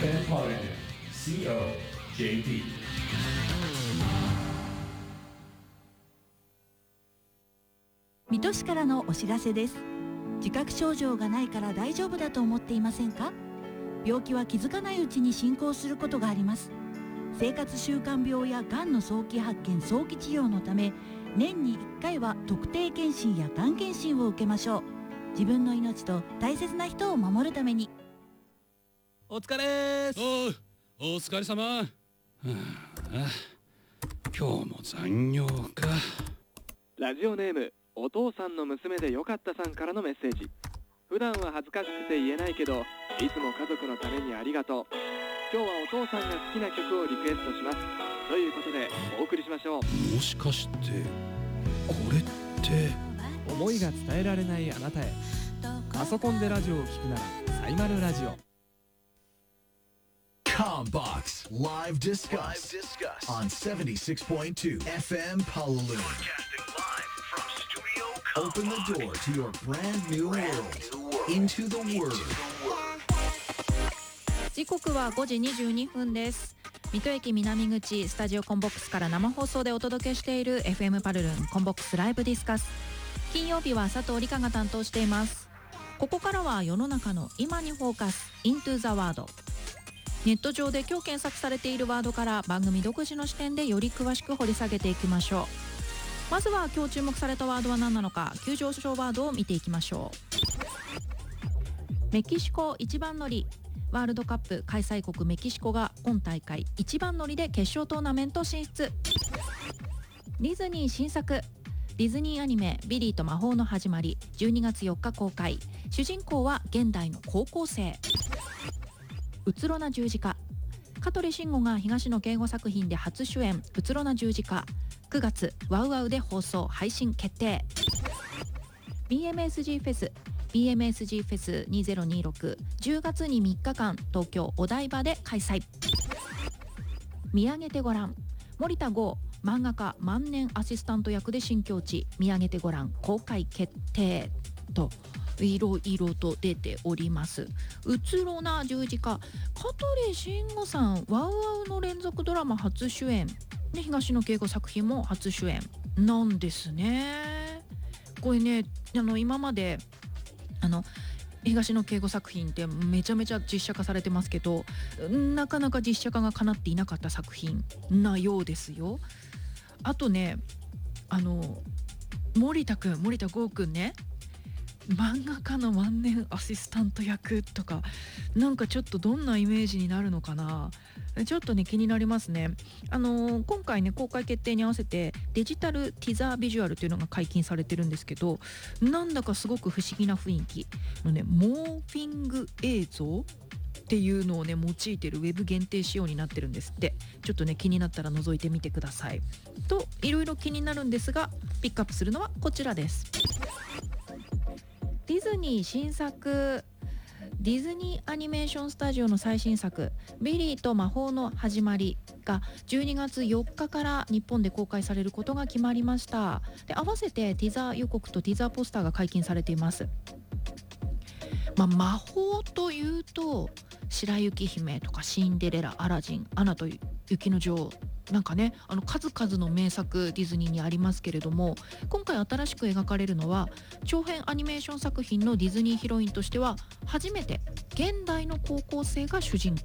FM Holiday COJP。 水戸市からのお知らせです。自覚症状がないから大丈夫だと思っていませんか？病気は気づかないうちに進行することがあります。生活習慣病やがんの早期発見早期治療のため、年に1回は特定健診やがん検診を受けましょう。自分の命と大切な人を守るために。 お疲れーす。 お疲れ様。今日も残業か。 ラジオネームお父さんの娘でよかったさんからのメッセージ。普段は恥ずかしくて言えないけど、いつも家族のためにありがとう。今日はお父さんが好きな曲をリクエストしますということでお送りしましょう。 もしかしてこれって思いが伝えられないあなたへ。パソコンでラジオを聞くならサイマルラジオ。 Combox Live Discuss on 76.2 FM Palulu. Open the door to your brand new world. Into the world. 時刻は5時22分です。水戸駅南口スタジオコンボックスから生放送でお届けしている FM パルルンコンボックスライブディスカス。金曜日は佐藤理香が担当しています。ここからは世の中の今にフォーカス Into the Word。 ネット上で今日検索されているワードから番組独自の視点でより詳しく掘り下げていきましょう。まずは今日注目されたワードは何なのか、急上昇ワードを見ていきましょう。メキシコ一番乗り。ワールドカップ開催国メキシコが今大会一番乗りで決勝トーナメント進出。ディズニー新作。ディズニーアニメビリーと魔法の始まり12月4日公開。主人公は現代の高校生。うつろな十字架。香取慎吾が東野圭吾作品で初主演うつろな十字架。9月ワウワウで放送配信決定。 BMSG フェスBMSG フェス2026 10月に3日間東京お台場で開催。見上げてごらん。森田剛漫画家万年アシスタント役で新境地見上げてごらん公開決定といろいろと出ております。うつろな十字架。香取慎吾さんワウワウの連続ドラマ初主演で、東野圭吾作品も初主演なんですね。これね、今まで東野圭吾作品ってめちゃめちゃ実写化されてますけど、なかなか実写化が叶っていなかった作品なようですよ。あとね、森田剛くんね、漫画家の万年アシスタント役とか、なんかちょっとどんなイメージになるのかな、ちょっとね気になりますね。今回ね公開決定に合わせてデジタルティザービジュアルというのが解禁されてるんですけど、なんだかすごく不思議な雰囲気のねモーフィング映像っていうのをね用いてるウェブ限定仕様になってるんですって。ちょっとね気になったら覗いてみてください。といろいろ気になるんですが、ピックアップするのはこちらです。ディズニー新作。ディズニーアニメーションスタジオの最新作ビリーと魔法の始まりが12月4日から日本で公開されることが決まりました。で、合わせてティザー予告とティザーポスターが解禁されています。魔法というと白雪姫とかシンデレラ、アラジン、アナと雪の女王、なんかね数々の名作ディズニーにありますけれども、今回新しく描かれるのは長編アニメーション作品のディズニーヒロインとしては初めて現代の高校生が主人